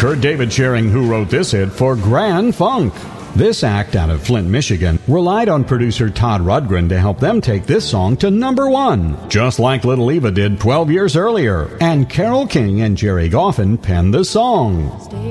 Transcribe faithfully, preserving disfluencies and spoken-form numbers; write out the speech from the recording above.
Kurt David sharing who wrote this hit for Grand Funk. This act out of Flint, Michigan, relied on producer Todd Rundgren to help them take this song to number one, just like Little Eva did twelve years earlier. And Carole King and Jerry Goffin penned the song.